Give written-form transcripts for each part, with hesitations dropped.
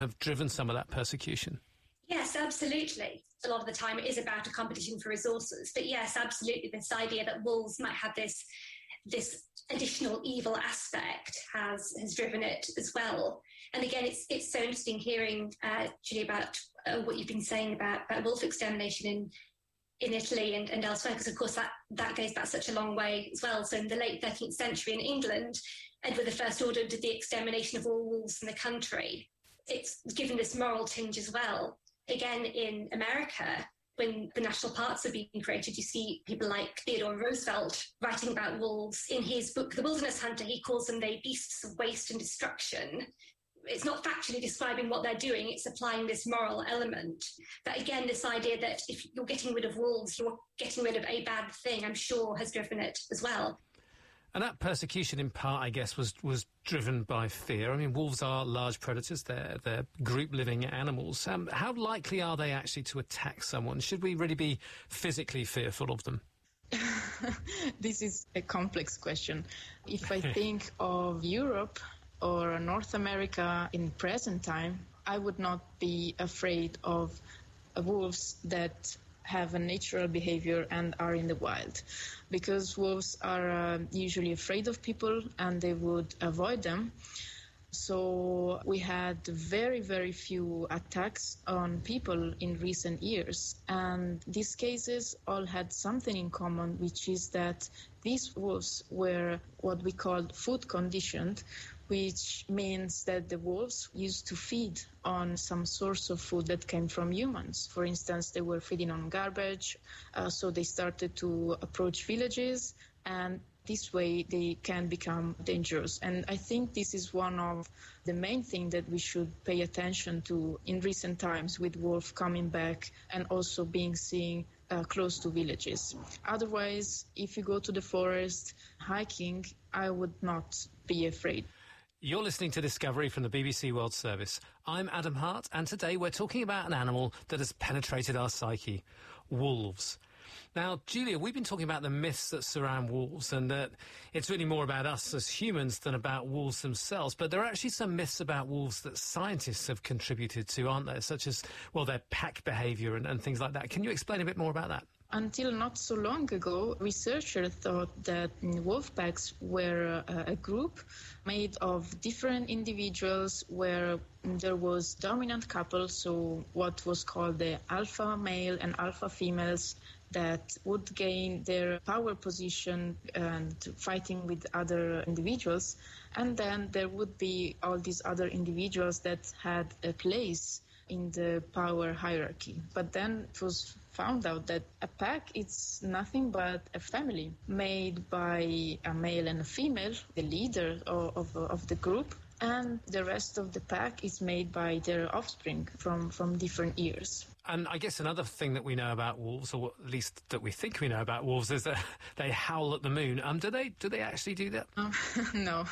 have driven some of that persecution? Yes, absolutely. A lot of the time it is about a competition for resources. But yes, absolutely, this idea that wolves might have this additional evil aspect has driven it as well. And again, it's so interesting hearing, Julie, about what you've been saying about wolf extermination in Italy and elsewhere, because of course that goes back such a long way as well. So in the late 13th century in England, Edward I ordered the extermination of all wolves in the country. It's given this moral tinge as well. Again, in America, when the national parks are being created, you see people like Theodore Roosevelt writing about wolves. In his book, The Wilderness Hunter, he calls them the beasts of waste and destruction. It's not factually describing what they're doing, it's applying this moral element. But again, this idea that if you're getting rid of wolves, you're getting rid of a bad thing, I'm sure has driven it as well. And that persecution, in part, I guess, was driven by fear. I mean, wolves are large predators. They're group-living animals. How likely are they actually to attack someone? Should we really be physically fearful of them? This is a complex question. If I think of Europe or North America in present time, I would not be afraid of wolves that have a natural behavior and are in the wild, because wolves are usually afraid of people and they would avoid them. So we had very, very few attacks on people in recent years. And these cases all had something in common, which is that these wolves were what we call food conditioned, which means that the wolves used to feed on some source of food that came from humans. For instance, they were feeding on garbage, so they started to approach villages, and this way they can become dangerous. And I think this is one of the main things that we should pay attention to in recent times, with wolf coming back and also being seen close to villages. Otherwise, if you go to the forest hiking, I would not be afraid. You're listening to Discovery from the BBC World Service. I'm Adam Hart, and today we're talking about an animal that has penetrated our psyche, wolves. Now, Julia, we've been talking about the myths that surround wolves, and that it's really more about us as humans than about wolves themselves. But there are actually some myths about wolves that scientists have contributed to, aren't there? Such as, well, their pack behaviour and things like that. Can you explain a bit more about that? Until not so long ago, researchers thought that wolf packs were a group made of different individuals where there was dominant couple, so what was called the alpha male and alpha females, that would gain their power position and fighting with other individuals. And then there would be all these other individuals that had a place in the power hierarchy. But then it was found out that a pack is nothing but a family made by a male and a female, the leader of the group, and the rest of the pack is made by their offspring from different years. And I guess another thing that we know about wolves, or at least that we think we know about wolves, is that they howl at the moon. Do they actually do that? No.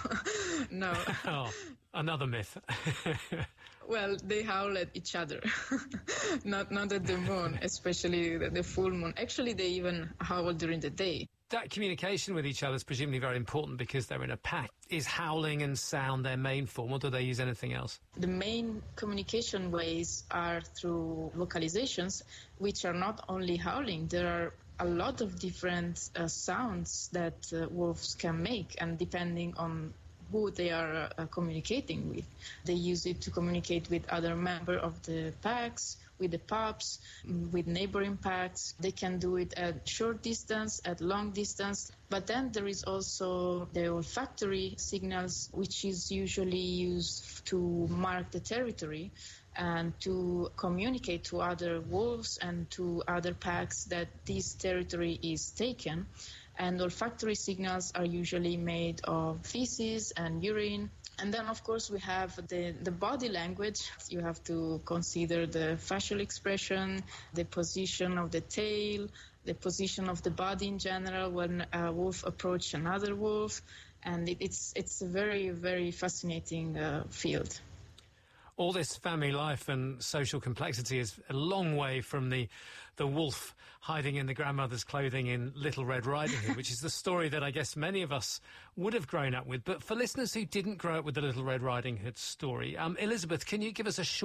Oh, another myth. Well, they howl at each other, not at the moon, especially the full moon. Actually, they even howl during the day. That communication with each other is presumably very important because they're in a pack. Is howling and sound their main form, or do they use anything else? The main communication ways are through vocalizations, which are not only howling. There are a lot of different sounds that wolves can make, and depending on who they are communicating with. They use it to communicate with other members of the packs, with the pups, with neighboring packs. They can do it at short distance, at long distance. But then there is also the olfactory signals, which is usually used to mark the territory and to communicate to other wolves and to other packs that this territory is taken. And olfactory signals are usually made of feces and urine. And then, of course, we have the body language. You have to consider the facial expression, the position of the tail, the position of the body in general when a wolf approaches another wolf. And it's a very, very fascinating field. All this family life and social complexity is a long way from the wolf hiding in the grandmother's clothing in Little Red Riding Hood, which is the story that I guess many of us would have grown up with. But for listeners who didn't grow up with the Little Red Riding Hood story, Elizabeth, can you give us a short